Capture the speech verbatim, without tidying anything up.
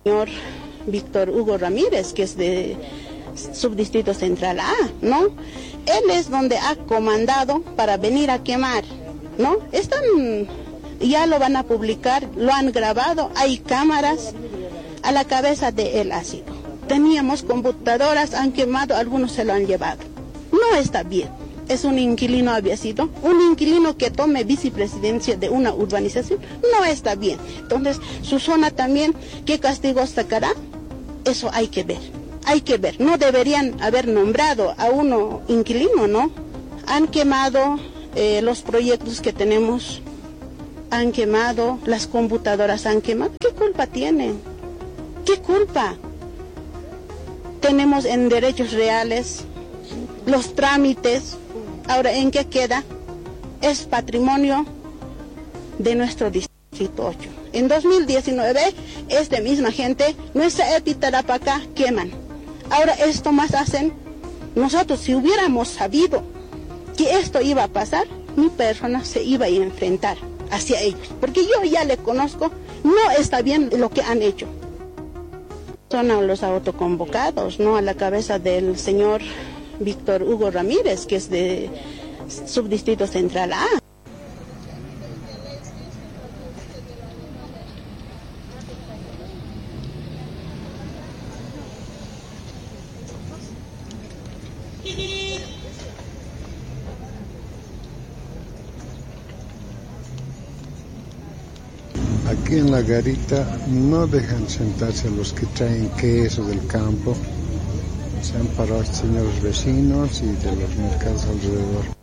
señor Víctor Hugo Ramírez, que es de Subdistrito Central A, ¿no? Él es donde ha comandado para venir a quemar, ¿no? Están, ya lo van a publicar, lo han grabado, hay cámaras, a la cabeza de él ha sido. Teníamos computadoras, han quemado, algunos se lo han llevado. No está bien. Es un inquilino había sido, un inquilino que tome vicepresidencia de una urbanización, no está bien. Entonces, su zona también, ¿qué castigo sacará? Eso hay que ver, hay que ver. No deberían haber nombrado a uno inquilino, ¿no? Han quemado eh, los proyectos que tenemos, han quemado, las computadoras han quemado. ¿Qué culpa tienen? ¿Qué culpa? Tenemos en derechos reales los trámites. Ahora, ¿en qué queda? Es patrimonio de nuestro distrito ocho. En dos mil diecinueve, esta misma gente, nuestra E P I Tarapacá, queman. Ahora esto más hacen. Nosotros, si hubiéramos sabido que esto iba a pasar, mi persona se iba a enfrentar hacia ellos. Porque yo ya le conozco, no está bien lo que han hecho. Son a los autoconvocados, ¿no? A la cabeza del señor Víctor Hugo Ramírez, que es de Subdistrito Central A. Aquí en la garita no dejan sentarse a los que traen queso del campo. Se han parado señores vecinos y de los mercados alrededor.